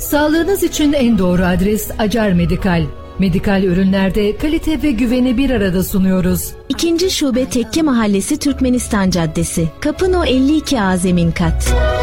Sağlığınız için en doğru adres Acar Medikal. Medikal ürünlerde kalite ve güveni bir arada sunuyoruz. 2. Şube Tekke Mahallesi Türkmenistan Caddesi. Kapı No 52A zemin kat.